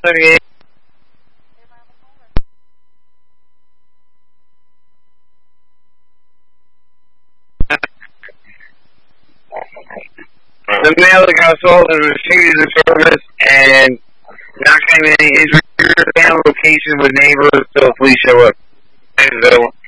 38. The male that got assaulted refused the service and not claiming any injury. Found location with neighbors until police show up.